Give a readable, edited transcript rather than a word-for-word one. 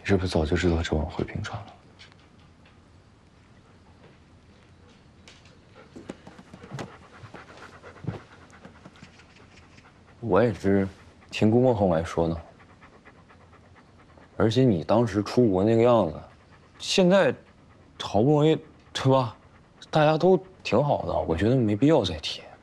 你是不是早就知道这晚会频传了？我也是听顾梦后来说的。而且你当时出国那个样子，现在好不容易，对吧？大家都挺好的，我觉得没必要再提。